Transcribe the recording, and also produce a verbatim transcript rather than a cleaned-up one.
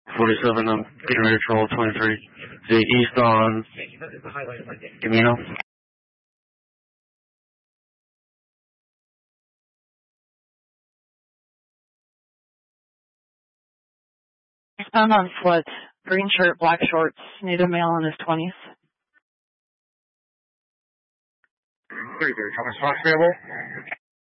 forty-seven, I'm getting ready for roll twenty-three. The east on Camino. Eastbound on Slut, green shirt, black shorts, native male in his twenties. thirty-three, Thomas Fox available.